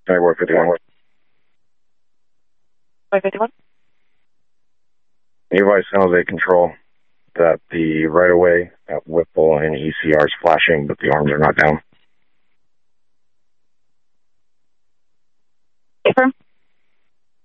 Highway 51. 551? Advise San Jose Control that the right-of-way at Whipple and ECR is flashing, but the arms are not down. Confirm.